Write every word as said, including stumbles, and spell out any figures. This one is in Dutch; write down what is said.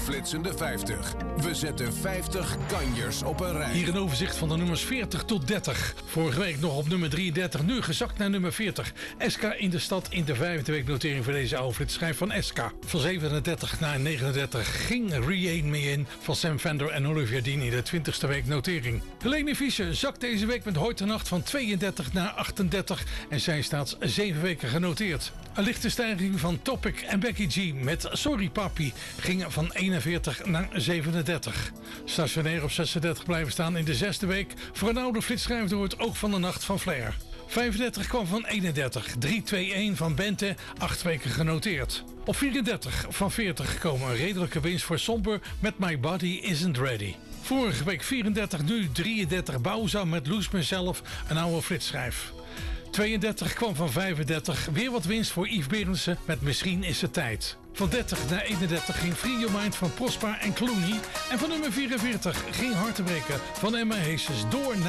flitsende vijftig. We zetten vijftig kanjers op een rij. Hier een overzicht van de nummers veertig tot dertig. Vorige week nog op nummer drieëndertig, nu gezakt naar nummer veertig. S K in de stad in de vijfde week notering voor deze oude flitsschijf van S K. Van zevenendertig naar negenendertig ging Re-Ain Me In van Sam Fender en Olivier Dean in de twintigste week notering. Helene Fischer zakt deze week met Heute Nacht van tweeëndertig naar achtendertig en zij staat zeven weken genoteerd. Een lichte stijging van Topic en Becky G met Sorry Papi ging van eenenveertig naar zevenendertig. Stationair op zesendertig blijven staan in de zesde week voor een oude flitsschijf door het oog van de nacht van Flair. vijfendertig kwam van eenendertig, driehonderdtweeëntig van Bente, acht weken genoteerd. Op vierendertig van veertig komen een redelijke winst voor Somber met My Body Isn't Ready. Vorige week vierendertig, nu drieëndertig Bauza met Loose Mezelf, een oude flitsschijf. tweeëndertig kwam van vijfendertig, weer wat winst voor Yves Berendsen met Misschien is het tijd. Van dertig naar eenendertig ging Free Your Mind van Prosper en Clooney. En van nummer vierenveertig ging Hartenbreken van Emma Heesters door naar